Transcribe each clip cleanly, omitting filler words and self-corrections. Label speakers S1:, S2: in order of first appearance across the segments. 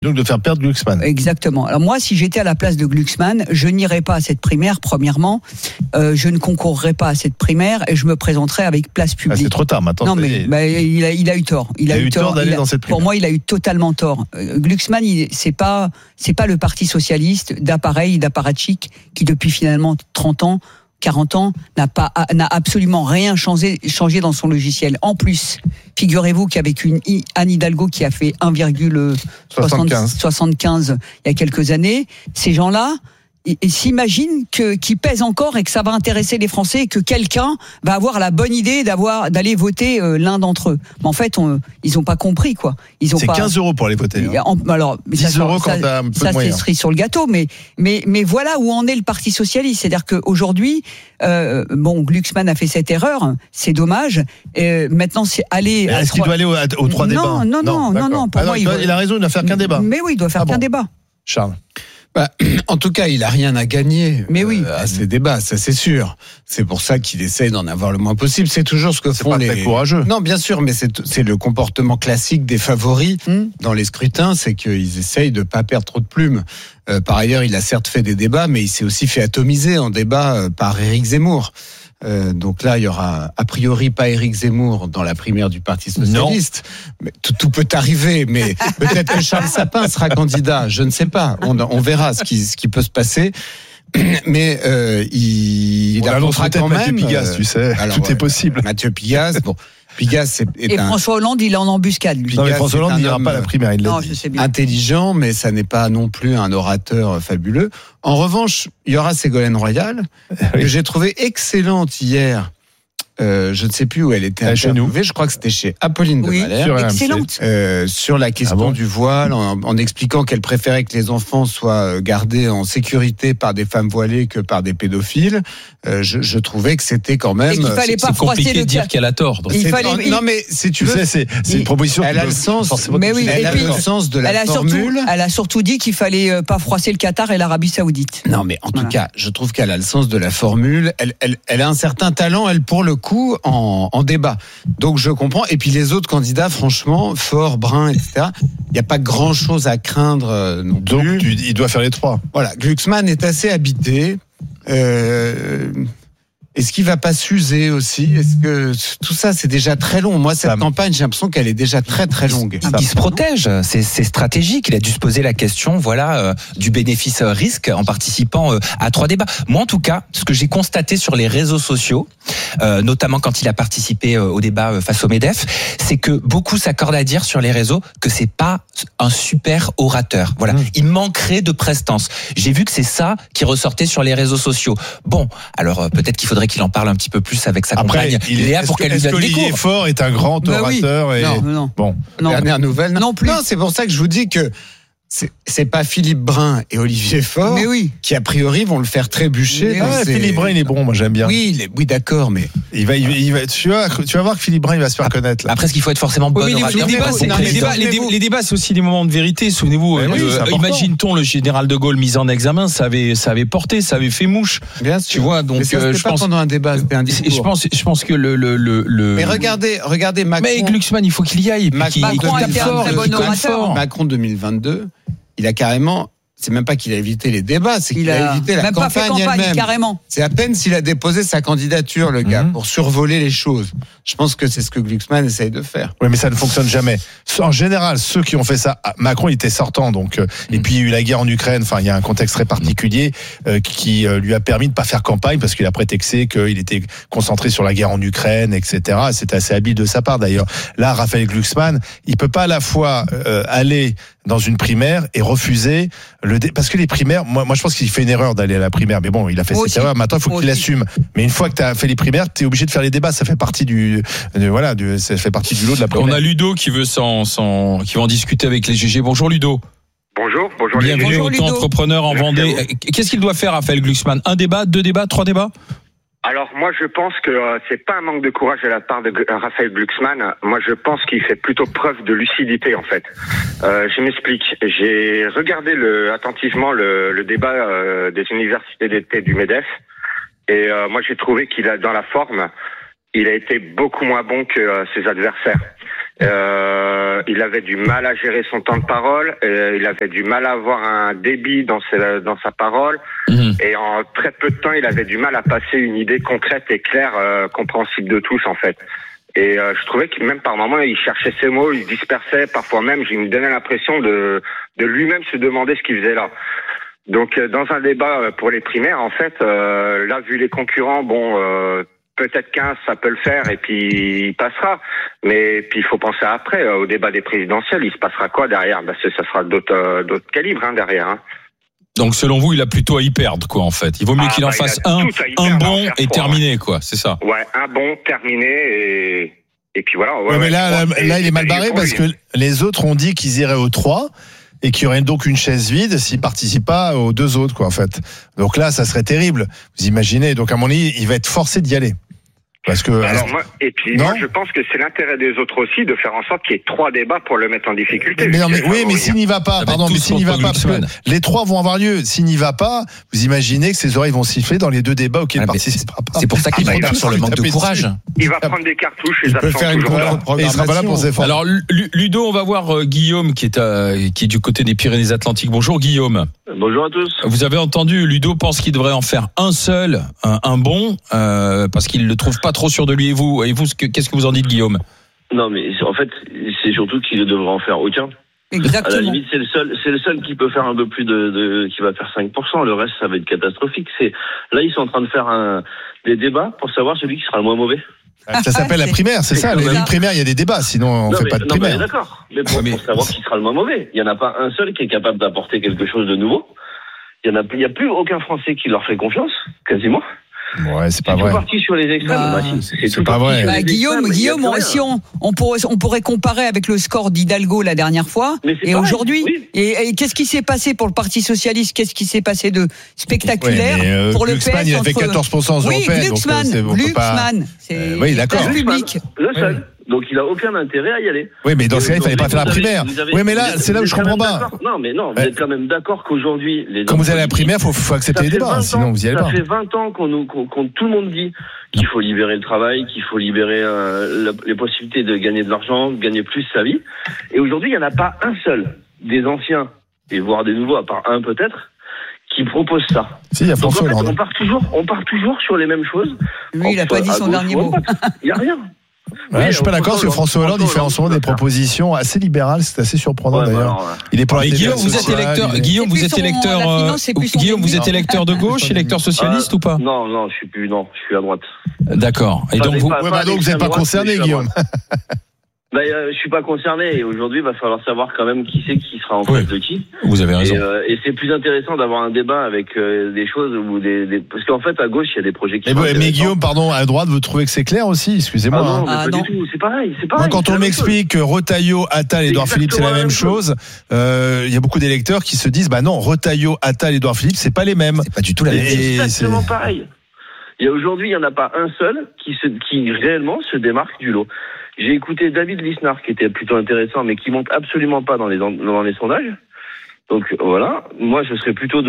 S1: Donc de faire perdre Glucksmann.
S2: Exactement. Alors moi, si j'étais à la place de Glucksmann, je n'irais pas à cette primaire, premièrement. Je ne concourrais pas à cette primaire et je me présenterais avec place publique.
S1: C'est trop tard maintenant.
S2: Non, mais il a eu tort. Il a eu tort
S1: d'aller dans cette primaire.
S2: Pour moi, il a eu totalement tort. Glucksmann, c'est pas le Parti socialiste d'apparatchik qui depuis finalement 30 ans, 40 ans, n'a absolument rien changé dans son logiciel. En plus, figurez-vous qu'avec Anne Hidalgo qui a fait 1,75 il y a quelques années, ces gens-là, et s'imaginent qu'ils pèsent encore et que ça va intéresser les Français et que quelqu'un va avoir la bonne idée d'aller voter l'un d'entre eux. Mais en fait, ils n'ont pas compris, quoi.
S1: C'est 15 € pour aller voter.
S2: Alors,
S1: 10 € quand t'as un peu de moyens.
S2: Ça, c'est cerise sur le gâteau, mais voilà où en est le Parti socialiste. C'est-à-dire qu'aujourd'hui, Glucksmann a fait cette erreur, c'est dommage. Maintenant, c'est aller.
S1: Est-ce qu'il doit aller aux 3 débats?
S2: Non. Pour moi,
S1: il a raison, il doit faire qu'un débat.
S2: Mais oui, il doit faire qu'un débat.
S1: Charles.
S3: En tout cas, il a rien à gagner
S2: à
S3: ces débats, ça c'est sûr. C'est pour ça qu'il essaye d'en avoir le moins possible. C'est toujours ce que font les...
S1: C'est pas courageux.
S3: Non, bien sûr, mais c'est le comportement classique des favoris dans les scrutins, c'est qu'ils essayent de pas perdre trop de plumes. Par ailleurs, il a certes fait des débats, mais il s'est aussi fait atomiser en débat par Éric Zemmour. Donc là, il y aura a priori pas Éric Zemmour dans la primaire du Parti socialiste. Mais tout peut arriver, mais peut-être que Charles Sapin sera candidat. Je ne sais pas. On verra ce qui peut se passer. Mais il
S1: annoncera quand même Mathieu Pigasse, tu sais.
S3: Alors,
S1: tout est possible.
S3: Mathieu Pigasse, Pigasse
S2: et François Hollande, il est en embuscade, lui.
S1: Non, mais François Hollande n'ira pas à la primaire, il l'a dit.
S2: Je sais bien.
S3: Intelligent, mais ça n'est pas non plus un orateur fabuleux. En revanche, il y aura Ségolène Royal, que j'ai trouvé excellente hier. Je ne sais plus où elle était interviewée. Je crois que c'était chez Apolline de Malherbe.
S2: Excellente.
S3: Sur la question du voile, en expliquant qu'elle préférait que les enfants soient gardés en sécurité par des femmes voilées que par des pédophiles. Je trouvais que c'était quand même.
S2: Et qu'il fallait pas
S4: compliqué de dire qu'elle a tort.
S3: Non, mais si tu veux,
S1: c'est une proposition.
S3: Elle a le sens.
S2: Mais oui,
S3: elle a le sens de la formule.
S2: Elle a surtout dit qu'il fallait pas froisser le Qatar et l'Arabie Saoudite.
S3: Non, mais en tout cas, je trouve qu'elle a le sens de la formule. Elle a un certain talent, elle, pour le coup, en débat. Donc je comprends. Et puis les autres candidats, franchement, Faure, Brun, etc., il n'y a pas grand-chose à craindre non plus.
S1: Donc il doit faire les 3.
S3: Voilà, Glucksmann est assez habité. Est-ce qu'il va pas s'user aussi? Est-ce que tout ça, c'est déjà très long? Moi, cette campagne, j'ai l'impression qu'elle est déjà très très longue.
S5: Il se protège, c'est stratégique. Il a dû se poser la question, du bénéfice-risque en participant à 3 débats. Moi, en tout cas, ce que j'ai constaté sur les réseaux sociaux, notamment quand il a participé au débat face au MEDEF, c'est que beaucoup s'accordent à dire sur les réseaux que c'est pas un super orateur. Voilà, il manquerait de prestance. J'ai vu que c'est ça qui ressortait sur les réseaux sociaux. Bon, alors peut-être qu'il faudrait qu'il en parle un petit peu plus avec sa compagne Léa pour qu'elle lui donne des cours.
S1: Olivier Faure est un grand orateur.
S2: Oui.
S1: Et...
S2: Non.
S1: Bon.
S3: Dernière nouvelle.
S2: Non plus.
S3: Non, c'est pour ça que je vous dis que c'est pas Philippe Brun et Olivier Faure qui a priori vont le faire trébucher.
S1: Philippe Brun il est bon, moi j'aime bien.
S3: Oui, d'accord, mais
S1: il va tu vas voir que Philippe Brun il va se faire connaître là.
S5: Après, ce qu'il faut être forcément bon orateur.
S4: Les débats, c'est aussi des moments de vérité. Souvenez-vous, imagine-t-on le général de Gaulle mis en examen, ça avait porté, ça avait fait mouche.
S3: Bien sûr.
S4: Tu vois, donc
S3: je pense pendant un débat, c'était un discours.
S4: Je pense que le.
S3: Mais regardez Macron.
S4: Mais Glucksmann, il faut qu'il y aille.
S2: Macron a été un très bon orateur.
S3: Macron 2022. Il a carrément, c'est même pas qu'il a évité les débats, c'est qu'il a évité la campagne elle-même.
S2: Carrément.
S3: C'est à peine s'il a déposé sa candidature, le gars, pour survoler les choses. Je pense que c'est ce que Glucksmann essaye de faire.
S1: Oui, mais ça ne fonctionne jamais. En général, ceux qui ont fait ça, Macron, il était sortant, donc, et puis il y a eu la guerre en Ukraine, enfin, il y a un contexte très particulier, qui lui a permis de pas faire campagne parce qu'il a prétexté qu'il était concentré sur la guerre en Ukraine, etc. C'était assez habile de sa part, d'ailleurs. Là, Raphaël Glucksmann, il peut pas à la fois, aller dans une primaire et refuser parce que les primaires, moi je pense qu'il fait une erreur d'aller à la primaire, mais bon, il a fait cette erreur, maintenant il faut qu'il l'assume. Mais une fois que tu as fait les primaires, tu es obligé de faire les débats, ça fait partie ça fait partie du lot de la primaire.
S4: On a Ludo qui veut qui va en discuter avec les GG. Bonjour Ludo.
S6: Bonjour.
S4: Bienvenue auto-entrepreneur en Vendée. Qu'est-ce qu'il doit faire, Raphaël Glucksmann? 1 débat, 2 débats, 3 débats?
S6: Alors moi je pense que c'est pas un manque de courage de la part de Raphaël Glucksmann. Moi je pense qu'il fait plutôt preuve de lucidité en fait. Je m'explique. J'ai regardé attentivement le débat des universités d'été du MEDEF et moi j'ai trouvé qu'il a dans la forme, il a été beaucoup moins bon que ses adversaires. Il avait du mal à gérer son temps de parole. Il avait du mal à avoir un débit dans sa parole. Et en très peu de temps, il avait du mal à passer une idée concrète et claire, compréhensible de tous, en fait. Et je trouvais que même par moments, il cherchait ses mots, il se dispersait. Parfois même, il me donnait l'impression de lui-même se demander ce qu'il faisait là. Donc, dans un débat pour les primaires, en fait, là, vu les concurrents, peut-être 15, ça peut le faire, et puis il passera. Mais puis il faut penser après, au débat des présidentielles, il se passera quoi derrière ? Ça sera d'autres calibres derrière.
S4: Donc selon vous, il a plutôt à y perdre, quoi, en fait. Il vaut mieux qu'il en fasse un bon et terminé, quoi. C'est ça.
S6: Ouais, un bon, terminé, et puis voilà.
S1: Ouais, mais là, il est mal barré parce que les autres ont dit qu'ils iraient aux 3 et qu'il y aurait donc une chaise vide s'il participe pas aux 2 autres, quoi, en fait. Donc là, ça serait terrible. Vous imaginez. Donc à mon avis, il va être forcé d'y aller. Parce que
S6: moi, je pense que c'est l'intérêt des autres aussi de faire en sorte qu'il y ait 3 débats pour le mettre en difficulté.
S1: Mais s'il n'y va pas, parce que les 3 vont avoir lieu. S'il n'y va pas, vous imaginez que ses oreilles vont siffler dans les 2 débats auxquels il ne participera pas.
S5: C'est pour ça qu'il va être sur le manque de courage.
S6: Il va prendre des cartouches,
S3: il peut faire une contre-programmation.
S1: Et il sera pas là pour ses forces.
S4: Alors Ludo, on va voir Guillaume qui est du côté des Pyrénées-Atlantiques. Bonjour Guillaume.
S7: Bonjour à tous.
S4: Vous avez entendu, Ludo pense qu'il devrait en faire un seul, un bon, parce qu'il le trouve pas trop sûr de lui. Et vous, qu'est-ce que vous en dites, Guillaume ?
S7: Non, mais en fait, c'est surtout qu'il ne devrait en faire aucun.
S2: Exactement.
S7: À la limite, c'est le seul qui peut faire un peu plus qui va faire 5%. Le reste, ça va être catastrophique. Là, ils sont en train de faire des débats pour savoir celui qui sera le moins mauvais.
S1: Ça s'appelle la primaire, c'est ça. Les primaires, il y a des débats, sinon on fait pas de primaire.
S7: Mais d'accord. Mais pour savoir qui sera le moins mauvais, il y en a pas un seul qui est capable d'apporter quelque chose de nouveau. Il y a plus aucun Français qui leur fait confiance, quasiment.
S1: Ouais, c'est pas vrai.
S7: C'est tout parti sur les extrêmes.
S1: C'est pas vrai.
S2: Guillaume, si on pourrait comparer avec le score d'Hidalgo la dernière fois et aujourd'hui. Oui. Et qu'est-ce qui s'est passé pour le Parti socialiste ? Qu'est-ce qui s'est passé de spectaculaire pour le PS ?
S1: Il a fait 14% aux européennes.
S2: Glucksmann.
S1: Oui, d'accord.
S2: Public.
S7: Le seul. Donc il a aucun intérêt à y aller.
S1: Oui, mais dans ce cas, il fallait pas faire la primaire. Oui, mais là, c'est là où je comprends pas.
S7: Vous êtes quand même d'accord qu'aujourd'hui,
S1: quand vous allez à la primaire, faut accepter les débats, sinon vous y allez pas.
S7: Ça fait 20 ans qu'on tout le monde dit qu'il faut libérer le travail, qu'il faut libérer les possibilités de gagner de l'argent, de gagner plus sa vie. Et aujourd'hui, il y en a pas un seul des anciens et voire des nouveaux, à part un peut-être, qui propose ça.
S1: Si, il y a François Hollande.
S7: On part toujours sur les mêmes choses.
S2: Lui, il a pas dit son dernier mot.
S7: Il y a rien.
S1: Ouais, je suis pas d'accord parce que François Hollande il fait en ce moment des propositions assez libérales, c'est assez surprenant d'ailleurs. Il est pour la
S4: Guillaume, vous êtes électeur. Guillaume, vous êtes électeur de gauche, électeur socialiste ou pas ?
S7: Non, je suis plus. Non, je suis à droite.
S4: D'accord. Et donc
S1: donc vous n'êtes pas concerné, Guillaume.
S7: Je suis pas concerné et aujourd'hui il va falloir savoir quand même qui sera en face de qui.
S4: Vous avez raison.
S7: Et c'est plus intéressant d'avoir un débat avec des choses ou parce qu'en fait à gauche il y a des projets qui
S1: mais Guillaume, pardon, à droite vous trouvez que c'est clair aussi ? Excusez-moi.
S7: Pas du tout, c'est pareil.
S1: Moi, quand on m'explique que Retailleau, Attal, Édouard Philippe c'est la même chose, il y a beaucoup d'électeurs qui se disent non, Retailleau, Attal, Édouard Philippe c'est pas les mêmes.
S5: C'est pas du tout la même chose.
S7: C'est exactement pareil. Et aujourd'hui il y en a pas un seul qui réellement se démarque du lot. J'ai écouté David Lisnard qui était plutôt intéressant mais qui monte absolument pas dans les sondages. Donc voilà, moi je serais plutôt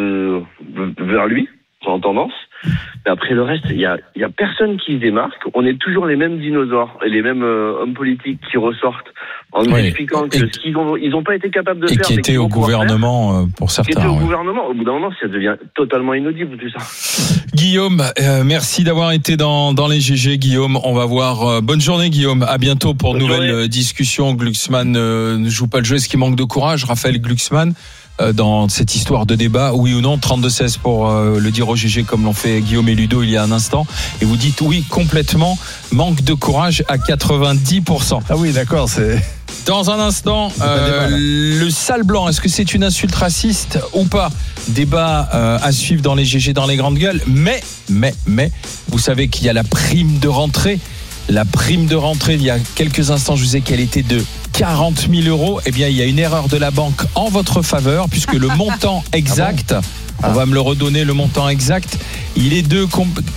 S7: vers lui en tendance. Mais après le reste, il y a personne qui se démarque. On est toujours les mêmes dinosaures et les mêmes hommes politiques qui ressortent en nous expliquant que ce qu'ils ont pas été capables de faire.
S4: Et qui étaient au gouvernement pour certains.
S7: Qui étaient au gouvernement. Au bout d'un moment, ça devient totalement inaudible tout ça.
S4: Guillaume, merci d'avoir été dans les GG, Guillaume. On va voir. Bonne journée, Guillaume. À bientôt pour une nouvelle discussion. Glucksmann ne joue pas le jeu. Est-ce qu'il manque de courage, Raphaël Glucksmann, dans cette histoire de débat, oui ou non? 32-16 pour le dire au GG comme l'ont fait Guillaume et Ludo il y a un instant. Et vous dites oui, complètement, manque de courage à 90%.
S1: Ah oui, d'accord, c'est...
S4: Dans un instant, le sale blanc, est-ce que c'est une insulte raciste ou pas? Débat à suivre dans les GG, dans les grandes gueules. Mais, vous savez qu'il y a la prime de rentrée. La prime de rentrée, il y a quelques instants, je vous disais qu'elle était de 40 000 euros. Eh bien, il y a une erreur de la banque en votre faveur, puisque le montant exact, on va me le redonner, le montant exact, il est de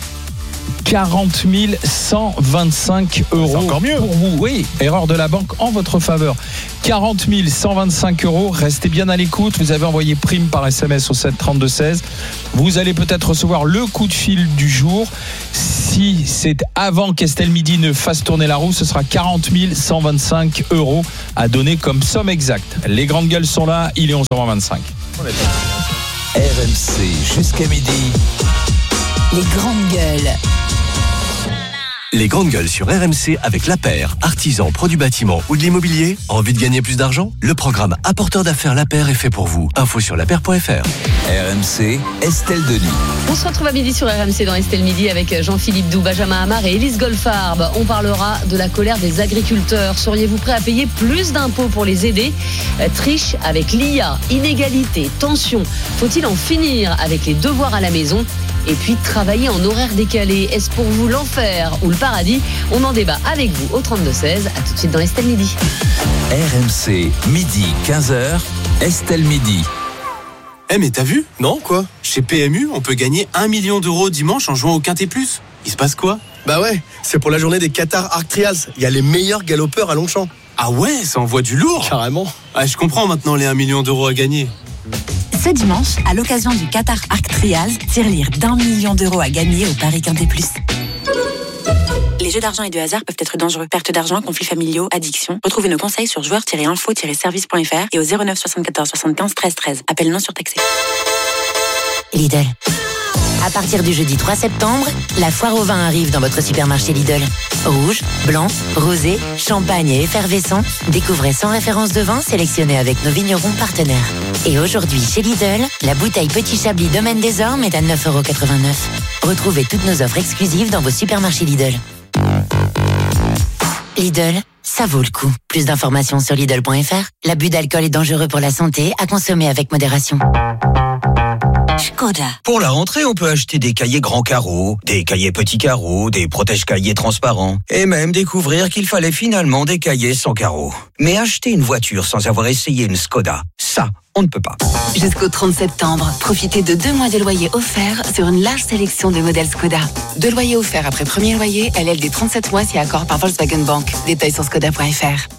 S4: 40 125 euros.
S1: C'est encore mieux.
S4: Pour vous, oui, erreur de la banque en votre faveur. 40 125 euros. Restez bien à l'écoute. Vous avez envoyé prime par SMS au 7 32 16. Vous allez peut-être recevoir le coup de fil du jour. Si Si c'est avant qu'Estelle Midi ne fasse tourner la roue, ce sera 40 125 € à donner comme somme exacte. Les grandes gueules sont là, il est 11h25.
S8: RMC jusqu'à midi.
S9: Les grandes gueules.
S10: Les grandes gueules sur RMC avec La Paire, artisan, produits bâtiment ou de l'immobilier. Envie de gagner plus d'argent? Le programme Apporteur d'affaires La Paire est fait pour vous. Info sur lapaire.fr.
S8: RMC, Estelle Denis.
S9: On se retrouve à midi sur RMC dans Estelle Midi avec Jean-Philippe Doux, Benjamin Hamar et Élise Goldfarb. On parlera de la colère des agriculteurs. Seriez-vous prêt à payer plus d'impôts pour les aider? Triche avec l'IA, inégalité, tension. Faut-il en finir avec les devoirs à la maison? Et puis travailler en horaire décalé, est-ce pour vous l'enfer ou le paradis? On en débat avec vous au 32-16. À tout de suite dans Estelle Midi.
S8: RMC, midi 15h, Estelle Midi.
S11: Mais t'as vu? Non, quoi? Chez PMU, on peut gagner 1 million d'euros dimanche en jouant au Quintet Plus. Il se passe quoi?
S12: Bah ouais, c'est pour la journée des Qatar Arc Trials. Il y a les meilleurs galopeurs à Longchamp.
S11: Ah ouais, ça envoie du lourd.
S12: Carrément.
S11: Je comprends maintenant les 1 million d'euros à gagner.
S13: Ce dimanche, à l'occasion du Qatar Arc Trials, tirelire d'1 million d'euros à gagner au Paris Quintet Plus. Les jeux d'argent et de hasard peuvent être dangereux. Perte d'argent, conflits familiaux, addiction. Retrouvez nos conseils sur joueurs-info-service.fr et au 09 74 75 13 13. Appel non surtaxé.
S14: Lidl. À partir du jeudi 3 septembre, la foire au vin arrive dans votre supermarché Lidl. Rouge, blanc, rosé, champagne et effervescent. Découvrez 100 références de vin sélectionnées avec nos vignerons partenaires. Et aujourd'hui, chez Lidl, la bouteille Petit Chablis Domaine des Ormes est à 9,89 €. Retrouvez toutes nos offres exclusives dans vos supermarchés Lidl. Lidl, ça vaut le coup. Plus d'informations sur Lidl.fr. L'abus d'alcool est dangereux pour la santé, à consommer avec modération.
S15: Škoda. Pour la rentrée, on peut acheter des cahiers grands carreaux, des cahiers petits carreaux, des protège-cahiers transparents, et même découvrir qu'il fallait finalement des cahiers sans carreaux. Mais acheter une voiture sans avoir essayé une Škoda, ça, on ne peut pas.
S13: Jusqu'au 30 septembre, profitez de 2 mois de loyer offert sur une large sélection de modèles Škoda. 2 loyers offerts après premier loyer, LLD 37 mois si accord par Volkswagen Bank. Détails sur Škoda.fr.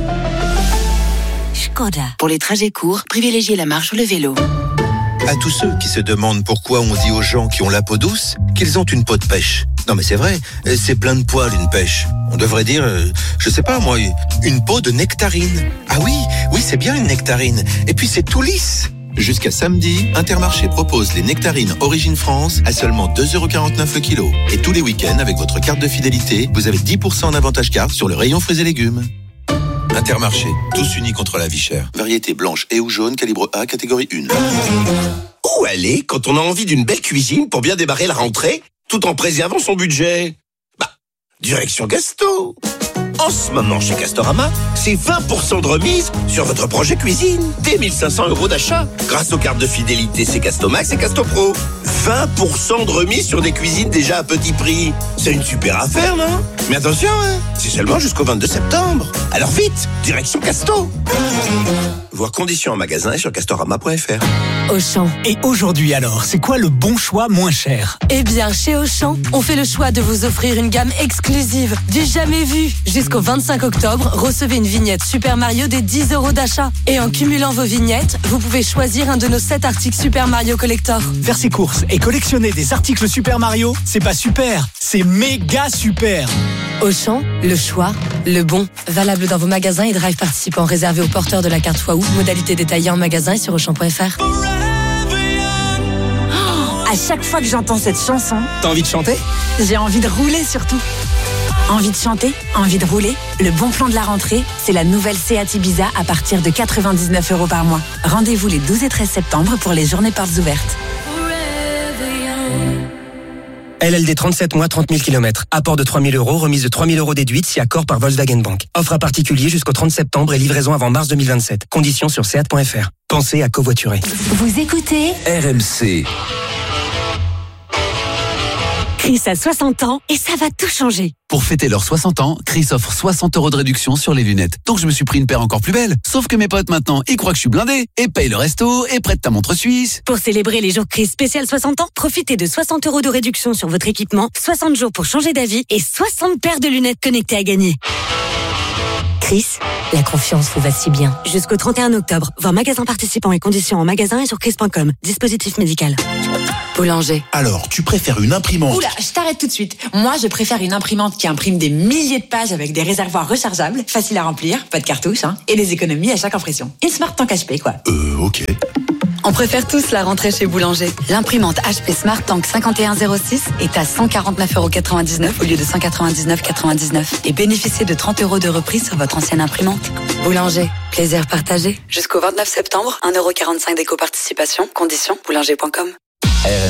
S9: Škoda.
S13: Pour les trajets courts, privilégiez la marche ou le vélo.
S16: À tous ceux qui se demandent pourquoi on dit aux gens qui ont la peau douce qu'ils ont une peau de pêche. Non mais c'est vrai, c'est plein de poils une pêche. On devrait dire, je sais pas moi, une peau de nectarine. Ah oui, c'est bien une nectarine. Et puis c'est tout lisse. Jusqu'à samedi, Intermarché propose les nectarines Origine France à seulement 2,49 € le kilo. Et tous les week-ends, avec votre carte de fidélité, vous avez 10% en avantage carte sur le rayon fruits et légumes. Intermarché, tous unis contre la vie chère. Variété blanche et ou jaune, calibre A, catégorie 1.
S17: Où aller quand on a envie d'une belle cuisine pour bien démarrer la rentrée, tout en préservant son budget? Direction Gasto. En ce moment, chez Castorama, c'est 20% de remise sur votre projet cuisine. Dès 1 500 € d'achat. Grâce aux cartes de fidélité, c'est Castomax et Castopro. 20% de remise sur des cuisines déjà à petit prix. C'est une super affaire, non? Mais attention, c'est seulement jusqu'au 22 septembre. Alors vite, direction Casto. Voir conditions en magasin et sur castorama.fr.
S18: Auchan. Et aujourd'hui alors, c'est quoi le bon choix moins cher?
S19: Eh bien, chez Auchan, on fait le choix de vous offrir une gamme exclusive, du jamais vu. Jusqu'au 25 octobre, recevez une vignette Super Mario des 10 € d'achat. Et en cumulant vos vignettes, vous pouvez choisir un de nos 7 articles Super Mario Collector.
S18: Faire ses courses et collectionner des articles Super Mario, c'est pas super, c'est méga super.
S19: Auchan, le choix, le bon. Valable dans vos magasins et drive participants réservés aux porteurs de la carte Waouh. Modalité détaillée en magasin et sur Auchan.fr.
S13: À chaque fois que j'entends cette chanson,
S18: t'as envie de chanter?
S13: J'ai envie de rouler surtout. Envie de chanter, envie de rouler. Le bon plan de la rentrée, c'est la nouvelle Seat Ibiza à partir de 99 € par mois. Rendez-vous les 12 et 13 septembre pour les journées portes ouvertes.
S18: LLD 37 mois, 30 000 km. Apport de 3 000 €, remise de 3 000 € déduite si accord par Volkswagen Bank. Offre à particulier jusqu'au 30 septembre et livraison avant mars 2027. Conditions sur seat.fr. Pensez à covoiturer.
S13: Vous écoutez
S8: RMC.
S13: Chris a 60 ans et ça va tout changer.
S20: Pour fêter leurs 60 ans, Chris offre 60 € de réduction sur les lunettes. Donc je me suis pris une paire encore plus belle. Sauf que mes potes maintenant, ils croient que je suis blindé. Et paye le resto, et prête ta montre suisse.
S13: Pour célébrer les jours Chris spécial 60 ans, profitez de 60 € de réduction sur votre équipement, 60 jours pour changer d'avis et 60 paires de lunettes connectées à gagner.
S14: Chris, la confiance vous va si bien.
S13: Jusqu'au 31 octobre, voir magasin participants et conditions en magasin et sur chris.com. Dispositif médical.
S14: Boulanger.
S21: Alors, tu préfères une imprimante?
S22: Oula, je t'arrête tout de suite. Moi, je préfère une imprimante qui imprime des milliers de pages avec des réservoirs rechargeables, faciles à remplir, pas de cartouches, et des économies à chaque impression. Une Smart Tank HP, quoi.
S21: Ok.
S22: On préfère tous la rentrée chez Boulanger. L'imprimante HP Smart Tank 5106 est à 149,99€ au lieu de 199,99€. Et bénéficiez de 30 € de reprise sur votre ancienne imprimante. Boulanger, plaisir partagé. Jusqu'au 29 septembre, 1,45€ d'éco-participation. Conditions, boulanger.com.